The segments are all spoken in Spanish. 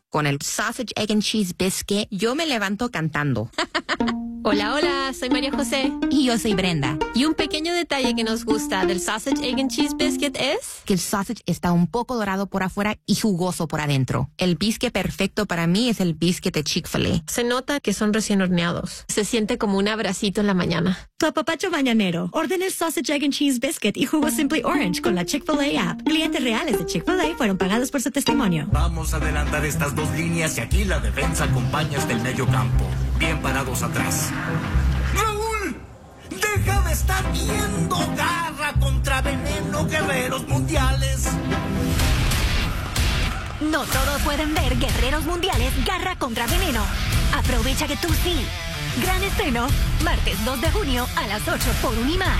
Con el Sausage, Egg and Cheese Biscuit, yo me levanto cantando. Hola, hola, soy María José. Y yo soy Brenda. Y un pequeño detalle que nos gusta del Sausage, Egg and Cheese Biscuit es que el sausage está un poco dorado por afuera y jugoso por adentro. El biscuit perfecto para mí es el biscuit de Chick-fil-A. Se nota que son recién horneados. Se siente como un abracito en la mañana. Tu apapacho mañanero. Ordena el Sausage, Egg and Cheese Biscuit y jugo Simply Orange con la Chick-fil-A app. Clientes reales de Chick-fil-A fueron pagados por su testimonio. Vamos a adelantar estas dos líneas y aquí la defensa acompaña hasta el medio campo. Bien parados atrás. ¡Raúl! ¡Deja de estar viendo! ¡Garra contra veneno, guerreros mundiales! No todos pueden ver Guerreros Mundiales Garra contra Veneno. Aprovecha que tú sí. Gran estreno, martes 2 de junio a las 8 por Unimás.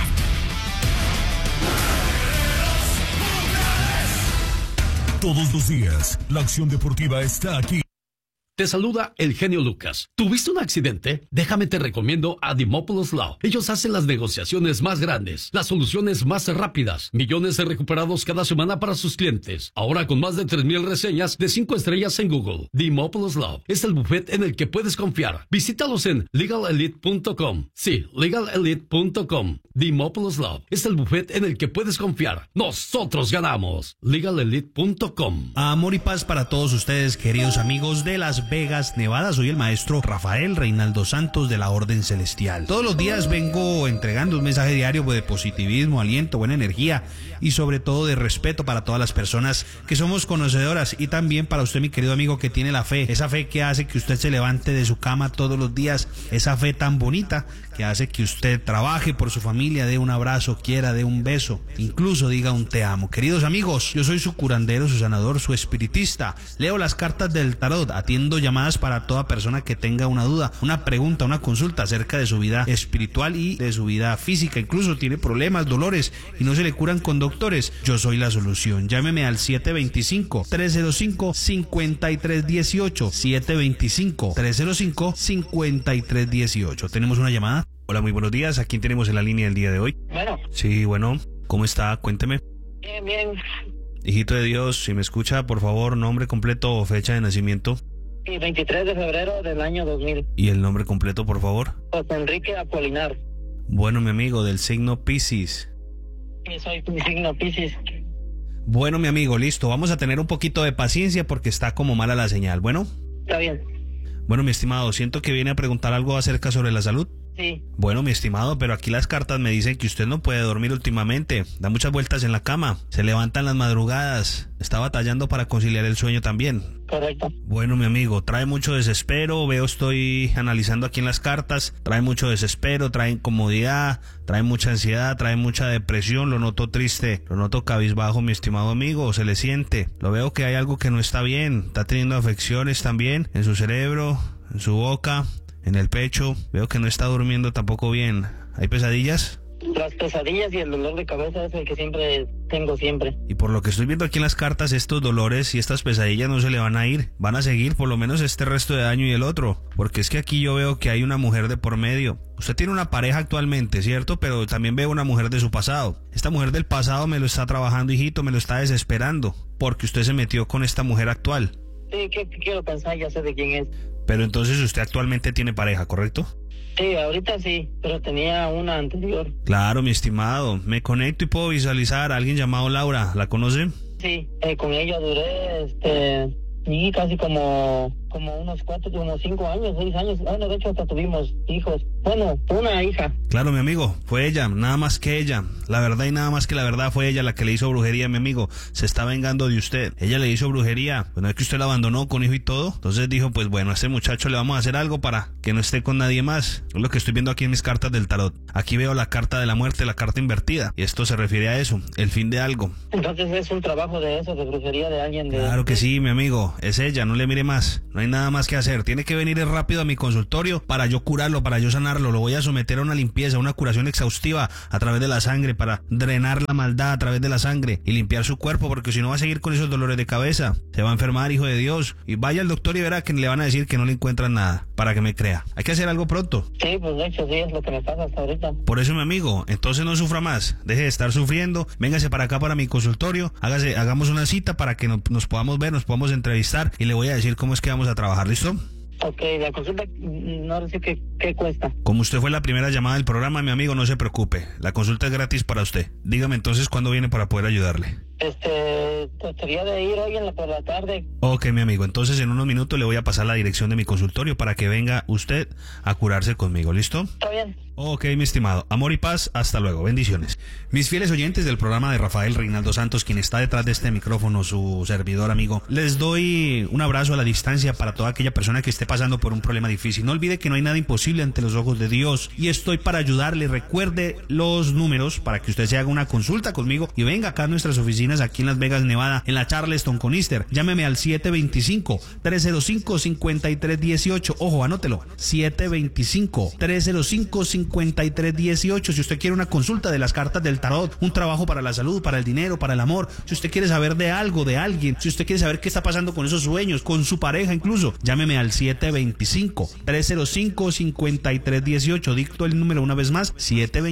Todos los días, la acción deportiva está aquí. Te saluda el genio Lucas. ¿Tuviste un accidente? Déjame te recomiendo a Dimopoulos Law. Ellos hacen las negociaciones más grandes, las soluciones más rápidas, millones de recuperados cada semana para sus clientes. Ahora con más de 3,000 reseñas de 5 estrellas en Google. Dimopoulos Law es el bufet en el que puedes confiar. Visítalos en legalelite.com. Sí, legalelite.com. Dimopoulos Law es el bufet en el que puedes confiar. Nosotros ganamos. legalelite.com. Amor y paz para todos ustedes, queridos amigos de Las Vegas, Nevada. Soy el maestro Rafael Reinaldo Santos de la Orden Celestial. Todos los días vengo entregando un mensaje diario de positivismo, aliento, buena energía y sobre todo de respeto para todas las personas que somos conocedoras, y también para usted, mi querido amigo, que tiene la fe, esa fe que hace que usted se levante de su cama todos los días, esa fe tan bonita que hace que usted trabaje por su familia, dé un abrazo, quiera, dé un beso, incluso diga un te amo. Queridos amigos, yo soy su curandero, su sanador, su espiritista. Leo las cartas del tarot, atiendo llamadas para toda persona que tenga una duda, una pregunta, una consulta acerca de su vida espiritual y de su vida física. Incluso tiene problemas, dolores y no se le curan con doctores. Yo soy la solución. Llámeme al 725-305-5318. 725-305-5318. ¿Tenemos una llamada? Hola, muy buenos días. ¿A quién tenemos en la línea el día de hoy? Bueno. Sí, bueno. ¿Cómo está? Cuénteme. Bien, bien. Hijito de Dios, si me escucha, por favor, nombre completo o fecha de nacimiento. Sí, 23 de febrero del año 2000. ¿Y el nombre completo, por favor? José Enrique Apolinar. Bueno, mi amigo, del signo Piscis. Sí, soy mi signo Piscis. Bueno, mi amigo, listo. Vamos a tener un poquito de paciencia porque está como mala la señal. ¿Bueno? Está bien. Bueno, mi estimado, siento que viene a preguntar algo acerca sobre la salud. Sí. Bueno, mi estimado, pero aquí las cartas me dicen que usted no puede dormir últimamente. Da muchas vueltas en la cama. Se levanta en las madrugadas. Está batallando para conciliar el sueño también. Correcto. Bueno, mi amigo, trae mucho desespero. Veo, estoy analizando aquí en las cartas. Trae mucho desespero, trae incomodidad, trae mucha ansiedad, trae mucha depresión. Lo noto triste, lo noto cabizbajo, mi estimado amigo. Se le siente. Lo veo que hay algo que no está bien. Está teniendo afecciones también en su cerebro, en su boca, en el pecho. Veo que no está durmiendo tampoco bien. ¿Hay pesadillas? Las pesadillas y el dolor de cabeza es el que tengo siempre. Y por lo que estoy viendo aquí en las cartas, estos dolores y estas pesadillas no se le van a ir. Van a seguir por lo menos este resto de año y el otro. Porque es que aquí yo veo que hay una mujer de por medio. Usted tiene una pareja actualmente, ¿cierto? Pero también veo una mujer de su pasado. Esta mujer del pasado me lo está trabajando, hijito, me lo está desesperando. Porque usted se metió con esta mujer actual. Sí, ¿qué quiero pensar? Ya sé de quién es. Pero entonces usted actualmente tiene pareja, ¿correcto? Sí, ahorita sí, pero tenía una anterior. Claro, mi estimado. Me conecto y puedo visualizar a alguien llamado Laura. ¿La conoce? Sí, con ella duré, sí, casi como unos 5 años, 6 años. Bueno, de hecho hasta tuvimos hijos. Bueno, una hija. Claro, mi amigo, fue ella, nada más que ella. La verdad y nada más que la verdad fue ella la que le hizo brujería, mi amigo. Se está vengando de usted. Ella le hizo brujería. Pues no es que usted la abandonó con hijo y todo. Entonces dijo, pues bueno, a este muchacho le vamos a hacer algo para que no esté con nadie más. Es lo que estoy viendo aquí en mis cartas del tarot. Aquí veo la carta de la muerte, la carta invertida. Y esto se refiere a eso, el fin de algo. Entonces es un trabajo de eso, de brujería de alguien. Claro que sí, mi amigo. Es ella, no le mire más. No No hay nada más que hacer. Tiene que venir rápido a mi consultorio para yo curarlo, para yo sanarlo. Lo voy a someter a una limpieza, una curación exhaustiva a través de la sangre para drenar la maldad a través de la sangre y limpiar su cuerpo, porque si no va a seguir con esos dolores de cabeza. Se va a enfermar, hijo de Dios. Y vaya al doctor y verá que le van a decir que no le encuentran nada, para que me crea. Hay que hacer algo pronto. Sí, pues de hecho sí es lo que me pasa hasta ahorita. Por eso, mi amigo, entonces no sufra más. Deje de estar sufriendo. Véngase para acá, para mi consultorio. Hagamos una cita para que nos podamos ver, nos podamos entrevistar y le voy a decir cómo es que vamos a trabajar. ¿Listo? Ok, la consulta no sé qué cuesta. Como usted fue la primera llamada del programa, mi amigo, no se preocupe. La consulta es gratis para usted. Dígame entonces cuándo viene para poder ayudarle. Trataría de ir hoy por la tarde. Ok, mi amigo, entonces en unos minutos le voy a pasar la dirección de mi consultorio para que venga usted a curarse conmigo, ¿listo? Está bien. Ok, mi estimado. Amor y paz, hasta luego. Bendiciones. Mis fieles oyentes del programa de Rafael Reinaldo Santos, quien está detrás de este micrófono, su servidor amigo, les doy un abrazo a la distancia para toda aquella persona que esté pasando por un problema difícil. No olvide que no hay nada imposible ante los ojos de Dios y estoy para ayudarle. Recuerde los números para que usted se haga una consulta conmigo y venga acá a nuestras oficinas aquí en Las Vegas, Nevada, en la Charleston con Easter. Llámeme al 725-305-5318. Ojo, anótelo. 725-305-5318. Si usted quiere una consulta de las cartas del tarot, un trabajo para la salud, para el dinero, para el amor, si usted quiere saber de algo, de alguien, si usted quiere saber qué está pasando con esos sueños, con su pareja incluso, llámeme al 725-305-5318. Dicto el número una vez más,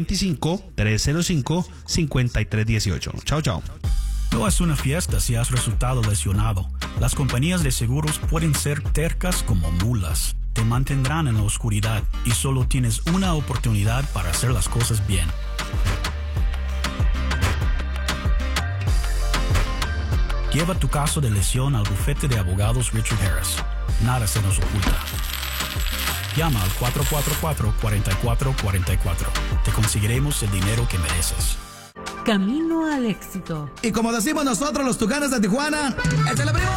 725-305-5318. Chao, chao. No es una fiesta si has resultado lesionado. Las compañías de seguros pueden ser tercas como mulas. Te mantendrán en la oscuridad y solo tienes una oportunidad para hacer las cosas bien. Lleva tu caso de lesión al bufete de abogados Richard Harris. Nada se nos oculta. Llama al 444-4444. Te conseguiremos el dinero que mereces. Camino al éxito. Y como decimos nosotros los Tucanes de Tijuana, ¡échale, primo!